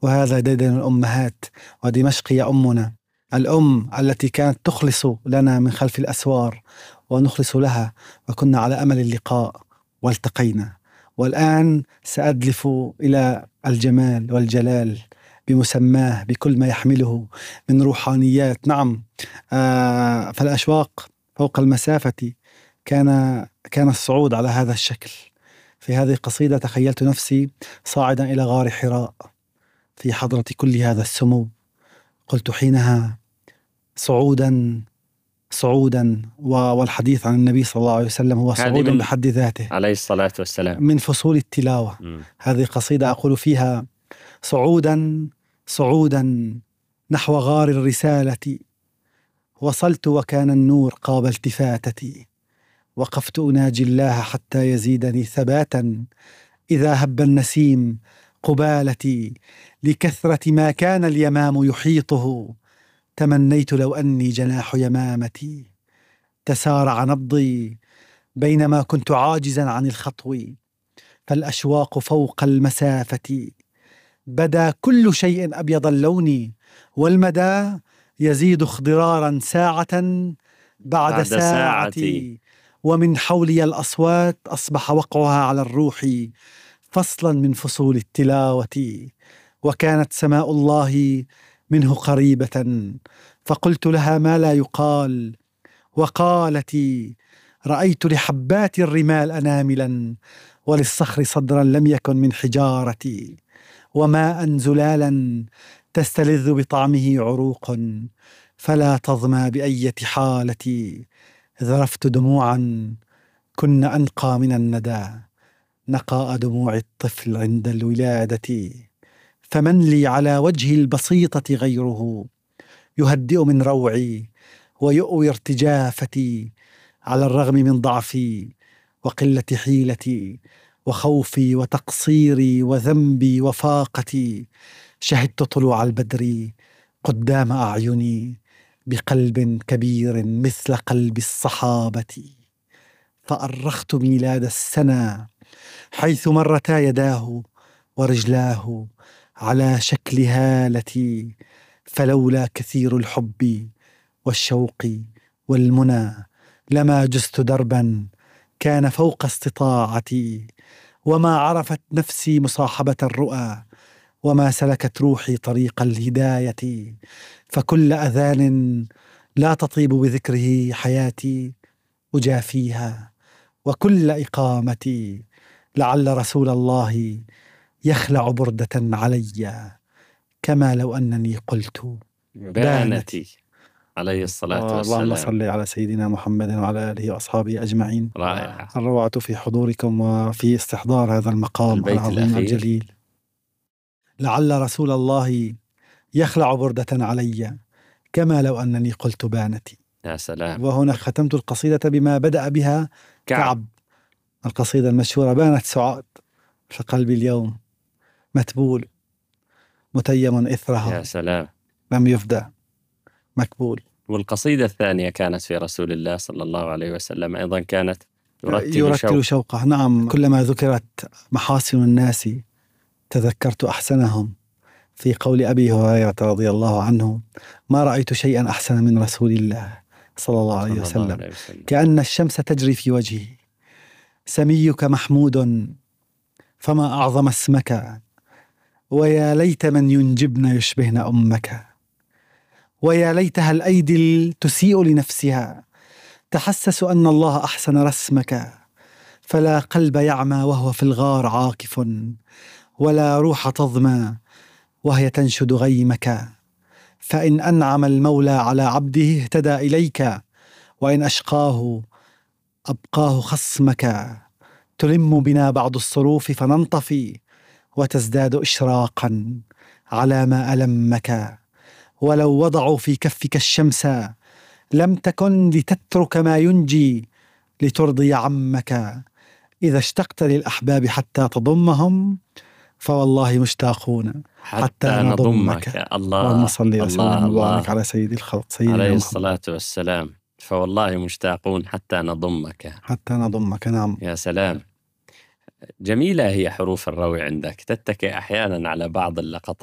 وهذا ديدن الأمهات. ودمشق يا أمنا، الأم التي كانت تخلص لنا من خلف الأسوار ونخلص لها، وكنا على أمل اللقاء والتقينا. والآن سأدلف إلى الجمال والجلال بمسماه بكل ما يحمله من روحانيات. نعم، فالأشواق فوق المسافة كان الصعود على هذا الشكل. في هذه القصيدة تخيلت نفسي صاعدا إلى غار حراء في حضرة كل هذا السمو. قلت حينها صعودا صعودا، والحديث عن النبي صلى الله عليه وسلم هو صعود بحد ذاته عليه الصلاة والسلام، من فصول التلاوة. هذه قصيدة أقول فيها صعودا صعودا نحو غار الرسالة، وصلت وكان النور قاب التفاتتي، وقفت أناجي الله حتى يزيدني ثباتا، إذا هب النسيم قبالتي، لكثرة ما كان اليمام يحيطه، تمنيت لو أني جناح يمامتي. تسارع نبضي بينما كنت عاجزا عن الخطو، فالأشواق فوق المسافة، بدا كل شيء أبيض اللون، والمدى يزيد اخضرارا ساعة بعد ساعة، ومن حولي الأصوات أصبح وقعها على الروح فصلا من فصول التلاوة، وكانت سماء الله منه قريبة، فقلت لها ما لا يقال، وقالت رأيت لحبات الرمال أناملا، وللصخر صدرا لم يكن من حجارتي، وماء زلالا تستلذ بطعمه عروق، فلا تظمى بأية حالة، ذرفت دموعا كن أنقى من الندى، نقاء دموع الطفل عند الولادة، فمن لي على وجه البسيطة غيره، يهدئ من روعي ويؤوي ارتجافتي، على الرغم من ضعفي وقلة حيلتي وخوفي وتقصيري وذنبي وفاقتي، شهدت طلوع البدر قدام أعيني بقلب كبير مثل قلب الصحابة، فأرخت ميلاد السنة حيث مرتا يداه ورجلاه على شكل هالتي، فلولا كثير الحب والشوق والمنى لما جزت دربا كان فوق استطاعتي، وما عرفت نفسي مصاحبة الرؤى، وما سلكت روحي طريق الهداية، فكل أذان لا تطيب بذكره حياتي أجافيها، وكل إقامتي لعل رسول الله يخلع بردة علي، كما لو أنني قلت بانتي عليه الصلاة والسلام. اللهم صل على سيدنا محمد وعلى آله وأصحابه أجمعين. رائع. الروعة في حضوركم وفي استحضار هذا المقام العظيم الجليل. لعل رسول الله يخلع بردة علي كما لو أنني قلت بانتي. يا سلام. وهنا ختمت القصيدة بما بدأ بها كعب، القصيدة المشهورة: بانت سعاد فقلبي اليوم متبول متيم إثرها. يا سلام. لم يفدى مكبول. والقصيدة الثانية كانت في رسول الله صلى الله عليه وسلم، أيضا كانت يرتل شوقه. نعم، كلما ذكرت محاسن الناس تذكرت أحسنهم، في قول أبي هريرة رضي الله عنه: ما رأيت شيئا أحسن من رسول الله صلى الله عليه وسلم، كأن الشمس تجري في وجهه، سميك محمود فما أعظم اسمك، ويا ليت من ينجبن يشبهن أمك، ويا ليتها الأيدي تسيء لنفسها تحسس أن الله أحسن رسمك، فلا قلب يعمى وهو في الغار عاكف، ولا روح تظمى وهي تنشد غيمك، فإن أنعم المولى على عبده اهتدى إليك، وإن أشقاه أبقاه خصمك، تلم بنا بعض الصروف فننطفي، وتزداد إشراقا على ما ألمك، ولو وضعوا في كفك الشمس لم تكن لتترك ما ينجي لترضي عمك، إذا اشتقت للأحباب حتى تضمهم فوالله مشتاقون حتى نضمك. اللهم صل وسلم وبارك على سيد الخلق سيدنا عليه محمد الصلاة والسلام. فوالله مشتاقون حتى نضمك. حتى نضمك. نعم. يا سلام. جميلة هي حروف الروي عندك، تتكئ أحيانا على بعض اللقطات